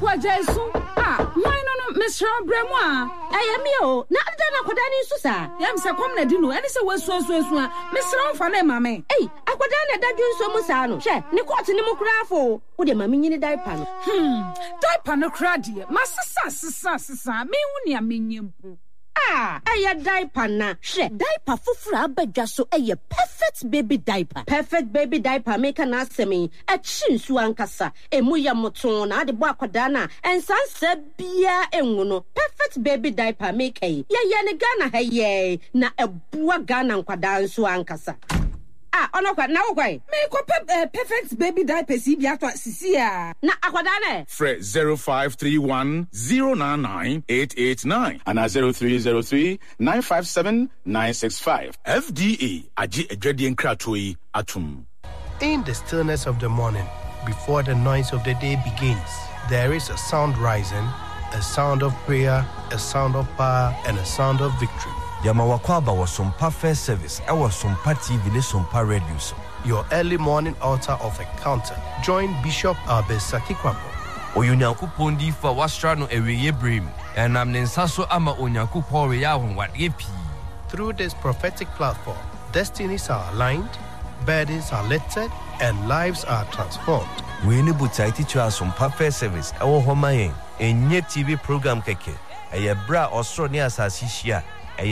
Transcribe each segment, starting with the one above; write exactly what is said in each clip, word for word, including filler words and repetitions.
wajesu ah why no no Miss Bremo ah ayami o na ada na akoda ni nso sa yam se kom na di no ene se wasu asu asu a Miss Fa na mame eh akoda na dadwu nso mu sa no hwe ne court ni mu krafo wo de mame nyini diaper no hmm diaper no kra de masesa sesa sesa me hu ne amenyempu ah aya diaper na hwe diaper fufura abadwa so eye perfect baby diaper perfect baby diaper make na asemi a chinsu ankasa emu ya moton na ade bo akoda na ensansa bia enwu no perfect baby diaper make ye ye ne Ghana ha ye na ebua Ghana nkwada nso ankasa ah ono kwa na wo kwai me ko perfect baby diaper si bia to sisi a na akoda na Fred zero five three one zero nine nine eight eight nine and zero three zero three nine five seven nine six five. F D A aji edwedie nkratoi atum. In the stillness of the morning, before the noise of the day begins, there is a sound rising, a sound of prayer, a sound of power, and a sound of victory. Yamawakwaba was some First Service. I was some T V, ne some radio. Your early morning altar of encounter. Join Bishop Abesaki Kwabo. Oyunyankopon di fa wastra no eweye brim. Enam ne nsaso ama onyankopon we ya honwade pi. Through this prophetic platform, destinies are aligned, burdens are lifted, and lives are transformed. We ne butai teacher some First Service. Ewo homayen enye T V program keke. Eye bra osro ne asasi hia.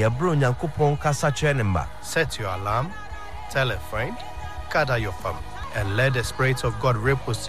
Set your alarm, tell a friend, gather your family, and let the Spirit of God repose